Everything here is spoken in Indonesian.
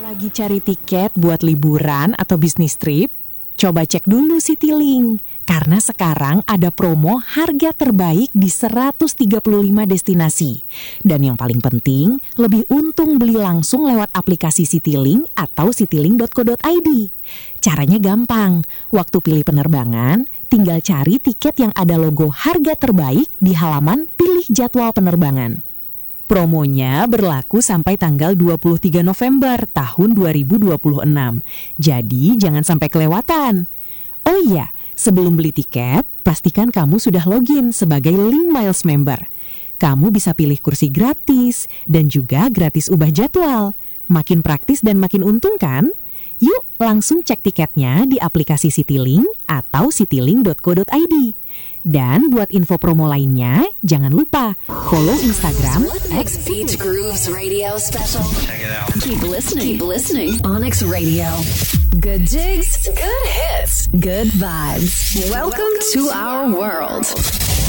Lagi cari tiket buat liburan atau bisnis trip? Coba cek dulu Citylink, karena sekarang ada promo harga terbaik di 135 destinasi. Dan yang paling penting, lebih untung beli langsung lewat aplikasi Citylink atau citylink.co.id. Caranya gampang, waktu pilih penerbangan, tinggal cari tiket yang ada logo harga terbaik di halaman pilih jadwal penerbangan. Promonya berlaku sampai tanggal 23 November tahun 2026. Jadi jangan sampai kelewatan. Oh iya, sebelum beli tiket, pastikan kamu sudah login sebagai Link Miles member. Kamu bisa pilih kursi gratis dan juga gratis ubah jadwal. Makin praktis dan makin untung kan? Yuk langsung cek tiketnya di aplikasi Citylink atau citylink.co.id. Dan buat info promo lainnya, jangan lupa follow Instagram Beach Grooves Radio Special. Check it out. Keep listening. Onyx Radio. Good jigs, good hits, good vibes. Welcome to our world.